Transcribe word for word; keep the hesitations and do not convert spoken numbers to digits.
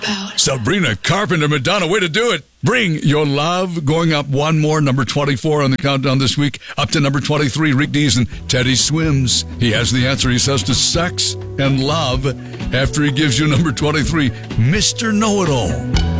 Power. Sabrina Carpenter, Madonna, way to do it. Bring Your Love, going up one more, number twenty-four on the countdown this week. Up to number twenty-three, Rick Dees and Teddy Swims. He has the answer, he says, to sex and love after he gives you number twenty-three, Mister Know-It-All.